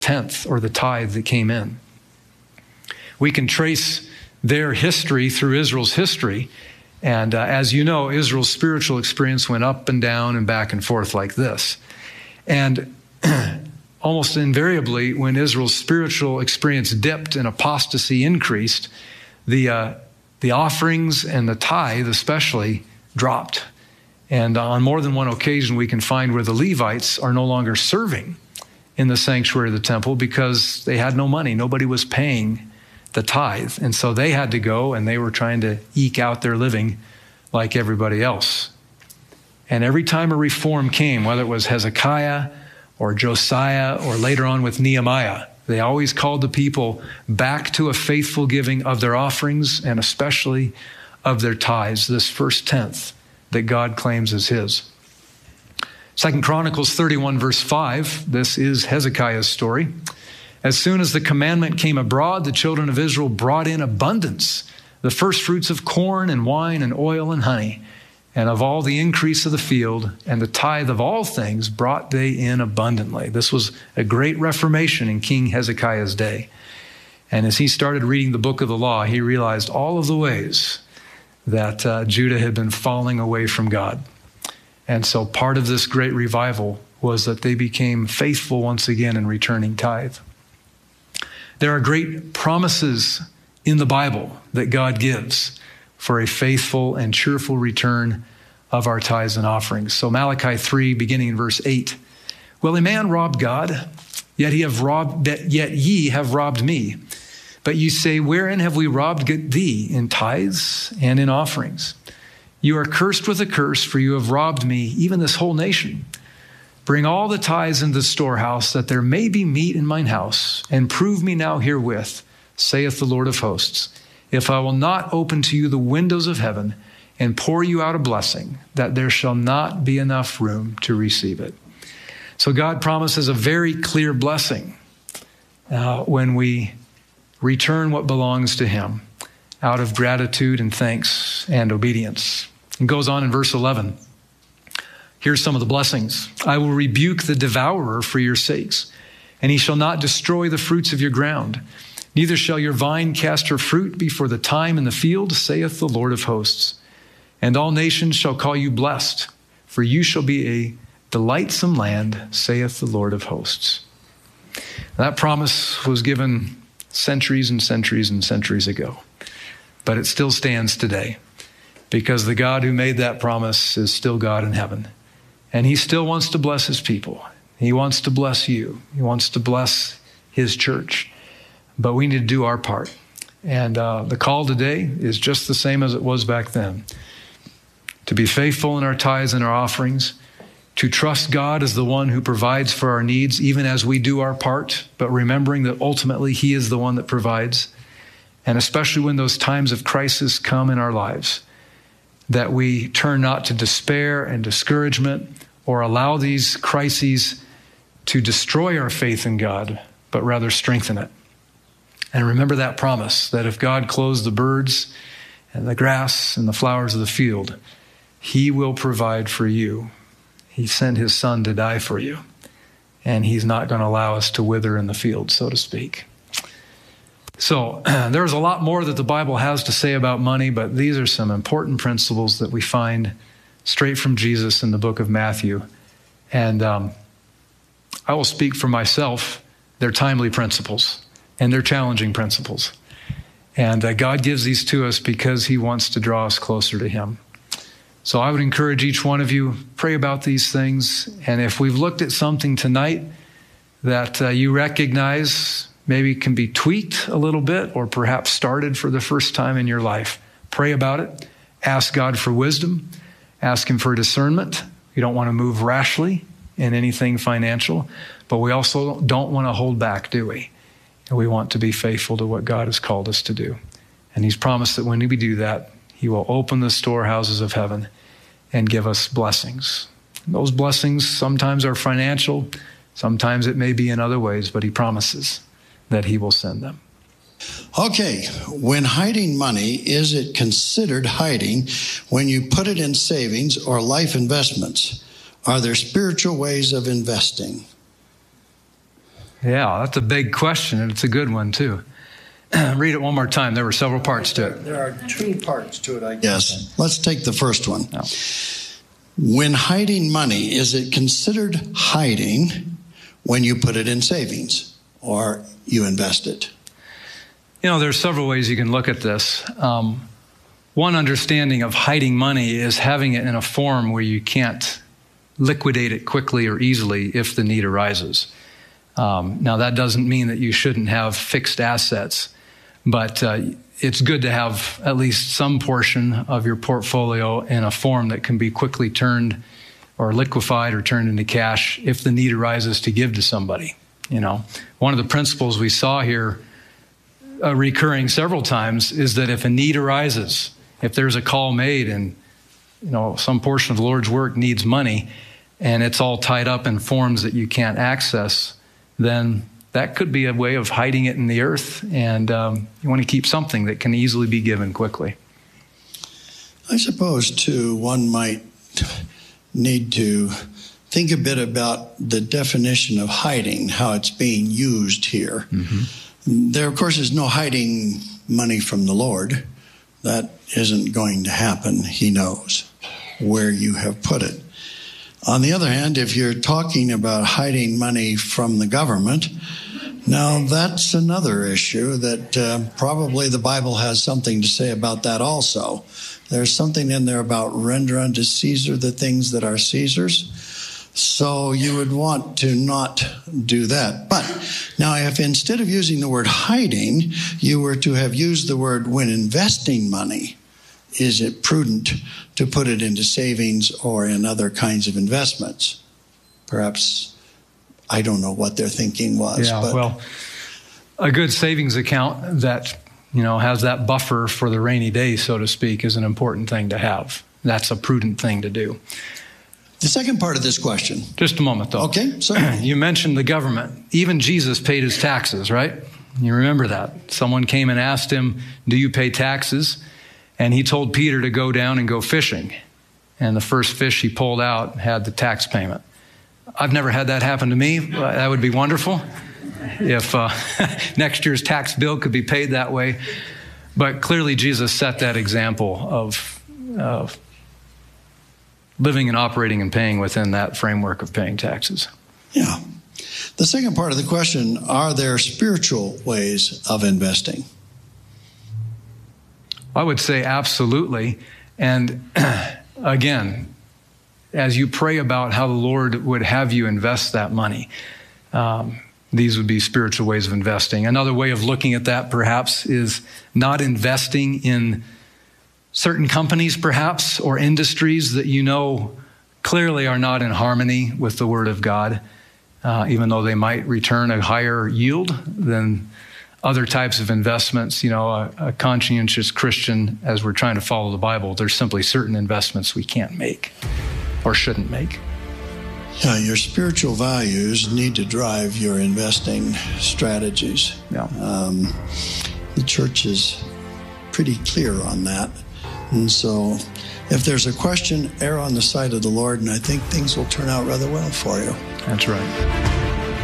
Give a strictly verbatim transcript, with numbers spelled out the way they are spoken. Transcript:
tenth or the tithe that came in. We can trace their history through Israel's history. And uh, as you know, Israel's spiritual experience went up and down and back and forth like this. And almost invariably, when Israel's spiritual experience dipped and apostasy increased, the uh, the offerings and the tithe especially dropped. And on more than one occasion, we can find where the Levites are no longer serving in the sanctuary of the temple because they had no money. Nobody was paying the tithe. And so they had to go, and they were trying to eke out their living like everybody else. And every time a reform came, whether it was Hezekiah or Josiah or later on with Nehemiah, they always called the people back to a faithful giving of their offerings and especially of their tithes, this first tenth that God claims as his. Second Chronicles thirty-one, verse five, this is Hezekiah's story. As soon as the commandment came abroad, the children of Israel brought in abundance, the first fruits of corn and wine and oil and honey, and of all the increase of the field, and the tithe of all things brought they in abundantly. This was a great reformation in King Hezekiah's day. And as he started reading the book of the law, he realized all of the ways that uh, Judah had been falling away from God. And so part of this great revival was that they became faithful once again in returning tithe. There are great promises in the Bible that God gives for a faithful and cheerful return of our tithes and offerings. So Malachi three, beginning in verse eight, will a man rob God? Yet he have robbed, yet ye have robbed me. But you say, wherein have we robbed thee? In tithes and in offerings. You are cursed with a curse, for you have robbed me, even this whole nation. Bring all the tithes into the storehouse, that there may be meat in mine house, and prove me now herewith, saith the Lord of hosts, if I will not open to you the windows of heaven and pour you out a blessing, that there shall not be enough room to receive it. So God promises a very clear blessing uh, when we return what belongs to him out of gratitude and thanks and obedience. It goes on in verse eleven. Here's some of the blessings. I will rebuke the devourer for your sakes, and he shall not destroy the fruits of your ground. Neither shall your vine cast her fruit before the time in the field, saith the Lord of hosts. And all nations shall call you blessed, for you shall be a delightsome land, saith the Lord of hosts. That promise was given centuries and centuries and centuries ago, but it still stands today because the God who made that promise is still God in heaven. And he still wants to bless his people. He wants to bless you. He wants to bless his church. But we need to do our part. And uh, the call today is just the same as it was back then. To be faithful in our tithes and our offerings, to trust God as the one who provides for our needs, even as we do our part, but remembering that ultimately he is the one that provides. And especially when those times of crisis come in our lives, that we turn not to despair and discouragement or allow these crises to destroy our faith in God, but rather strengthen it. And remember that promise that if God clothes the birds and the grass and the flowers of the field, he will provide for you. He sent his son to die for you, and he's not going to allow us to wither in the field, so to speak. So there's a lot more that the Bible has to say about money, but these are some important principles that we find straight from Jesus in the book of Matthew. And um, I will speak for myself. They're timely principles, and they're challenging principles. And uh, God gives these to us because he wants to draw us closer to him. So I would encourage each one of you, pray about these things. And if we've looked at something tonight that uh, you recognize maybe can be tweaked a little bit or perhaps started for the first time in your life, pray about it. Ask God for wisdom. Ask him for discernment. We don't want to move rashly in anything financial, but we also don't want to hold back, do we? And we want to be faithful to what God has called us to do. And he's promised that when we do that, he will open the storehouses of heaven and give us blessings. And those blessings sometimes are financial, sometimes it may be in other ways, but he promises that he will send them. Okay, when hiding money, is it considered hiding when you put it in savings or life investments? Are there spiritual ways of investing? Yeah, that's a big question, and it's a good one, too. Read it one more time. There were several parts to it. There are two parts to it, I guess. Yes. Let's take the first one. No. When hiding money, is it considered hiding when you put it in savings or you invest it? You know, there's several ways you can look at this. Um, one understanding of hiding money is having it in a form where you can't liquidate it quickly or easily if the need arises. Um, now, that doesn't mean that you shouldn't have fixed assets, but uh, it's good to have at least some portion of your portfolio in a form that can be quickly turned or liquefied or turned into cash if the need arises to give to somebody. You know, one of the principles we saw here uh, recurring several times is that if a need arises, if there's a call made and, you know, some portion of the Lord's work needs money and it's all tied up in forms that you can't access, then that could be a way of hiding it in the earth, and um, you want to keep something that can easily be given quickly. I suppose, too, one might need to think a bit about the definition of hiding, how it's being used here. Mm-hmm. There, of course, is no hiding money from the Lord. That isn't going to happen. He knows where you have put it. On the other hand, if you're talking about hiding money from the government, now that's another issue that uh, probably the Bible has something to say about that also. There's something in there about render unto Caesar the things that are Caesar's. So you would want to not do that. But now if instead of using the word hiding, you were to have used the word when investing money, is it prudent to put it into savings or in other kinds of investments? Perhaps, I don't know what their thinking was. Yeah, but well, a good savings account that, you know, has that buffer for the rainy day, so to speak, is an important thing to have. That's a prudent thing to do. The second part of this question. Just a moment, though. Okay, so you mentioned the government. Even Jesus paid his taxes, right? You remember that. Someone came and asked him, do you pay taxes? And he told Peter to go down and go fishing. And the first fish he pulled out had the tax payment. I've never had that happen to me. That would be wonderful if uh, next year's tax bill could be paid that way. But clearly Jesus set that example of uh, living and operating and paying within that framework of paying taxes. Yeah. The second part of the question, are there spiritual ways of investing? I would say absolutely. And again, as you pray about how the Lord would have you invest that money, um, these would be spiritual ways of investing. Another way of looking at that, perhaps, is not investing in certain companies, perhaps, or industries that you know clearly are not in harmony with the Word of God, uh, even though they might return a higher yield than other types of investments. You know, a, a conscientious Christian, as we're trying to follow the Bible, there's simply certain investments we can't make or shouldn't make. Yeah, your spiritual values need to drive your investing strategies. Yeah. Um, the church is pretty clear on that. And so if there's a question, err on the side of the Lord, and I think things will turn out rather well for you. That's right.